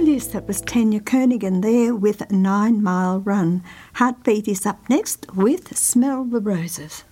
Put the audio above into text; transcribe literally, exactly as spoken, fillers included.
yes, that was Tanya Kernaghan there with Nine Mile Run. Heartbeat is up next with Smell the Roses.